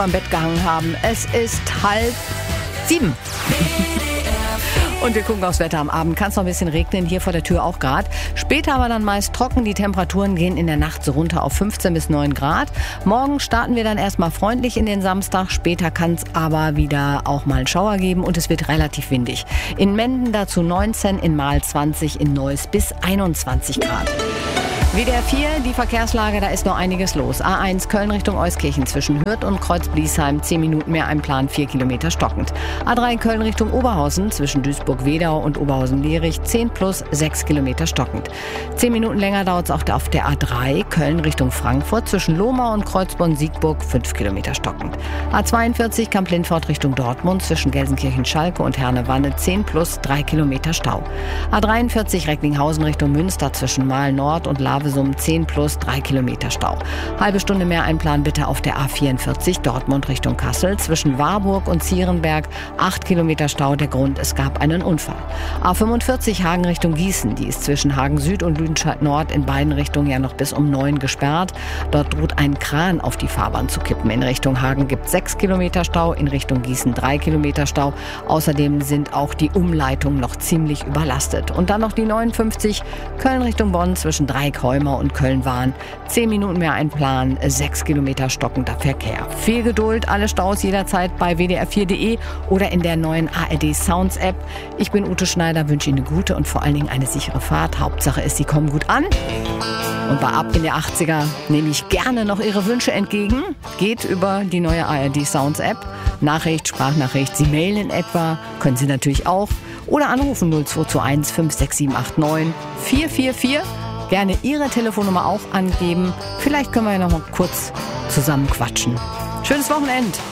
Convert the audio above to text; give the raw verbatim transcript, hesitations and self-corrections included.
am Bett gehangen haben. Es ist halb sieben. Und wir gucken aufs Wetter. Am Abend kann es noch ein bisschen regnen, hier vor der Tür auch gerade. Später aber dann meist trocken. Die Temperaturen gehen in der Nacht so runter auf fünfzehn bis neun Grad. Morgen starten wir dann erstmal freundlich in den Samstag. Später kann es aber wieder auch mal einen Schauer geben und es wird relativ windig. In Menden dazu neunzehn, in Mahl zwanzig, in Neuss bis einundzwanzig Grad. W D R vier, die Verkehrslage, da ist noch einiges los. A eins Köln Richtung Euskirchen zwischen Hürth und Kreuz-Bliesheim, zehn Minuten mehr Einplan, vier Kilometer stockend. A drei Köln Richtung Oberhausen zwischen Duisburg-Wedau und Oberhausen-Lierich, zehn plus, sechs Kilometer stockend. zehn Minuten länger dauert es auch auf der A drei Köln Richtung Frankfurt zwischen Lohmau und Kreuzborn-Siegburg, fünf Kilometer stockend. A zweiundvierzig Kamp-Lindfort Richtung Dortmund zwischen Gelsenkirchen-Schalke und Herne-Wanne, zehn plus, drei Kilometer Stau. A dreiundvierzig Recklinghausen Richtung Münster zwischen Mahl-Nord und Lavesum, zehn plus, drei Kilometer Stau. Halbe Stunde mehr Einplan bitte auf der A vierundvierzig Dortmund Richtung Kassel zwischen Warburg und Zierenberg, acht Kilometer Stau. Der Grund, es gab einen Unfall. A fünfundvierzig Hagen Richtung Gießen, die ist zwischen Hagen Süd und Lüdenscheid Nord in beiden Richtungen ja noch bis um neun gesperrt. Dort droht ein Kran auf die Fahrbahn zu kippen. In Richtung Hagen gibt es sechs Kilometer Stau, in Richtung Gießen drei Kilometer Stau. Außerdem sind auch die Umleitungen noch ziemlich überlastet. Und dann noch die neunundfünfzig Köln Richtung Bonn zwischen Dreieck und Köln-Wahn. Zehn Minuten mehr Einplan, sechs Kilometer stockender Verkehr. Viel Geduld, alle Staus jederzeit bei w d r vier punkt d e oder in der neuen A R D Sounds App. Ich bin Ute Schneider, wünsche Ihnen eine gute und vor allen Dingen eine sichere Fahrt. Hauptsache ist, Sie kommen gut an. Und bei Ab in der achtziger nehme ich gerne noch Ihre Wünsche entgegen. Geht über die neue A R D Sounds App. Nachricht, Sprachnachricht, Sie mailen etwa, können Sie natürlich auch. Oder anrufen null zwei zwei eins fünf sechs sieben acht neun vier vier vier. Gerne Ihre Telefonnummer auch angeben. Vielleicht können wir ja noch mal kurz zusammen quatschen. Schönes Wochenende.